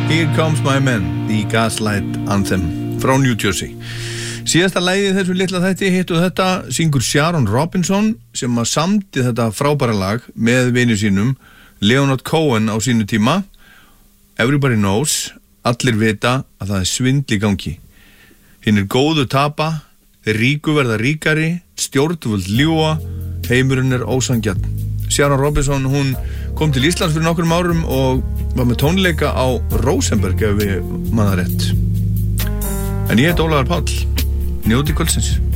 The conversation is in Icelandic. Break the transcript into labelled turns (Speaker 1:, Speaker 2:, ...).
Speaker 1: Here Comes My Man, The Gaslight Anthem frá New Jersey. Síðasta lagið þessu litla þætti hittu þetta syngur Sharon Robinson sem að samdi þetta frábæra lag með vini sínum Leonard Cohen á sínu tíma. Everybody knows, allir vita að það svindl í gangi. Hinn góðu tapa, ríku verða ríkari, stjórnvöld ljúga, heimurinn ósangjarn. Sharon Robinson, hún kom til Íslands fyrir nokkrum árum og var með tónleika á Rosenberg ef við manna rétt. En ég Ólafur Páll, njóti kvöldsins.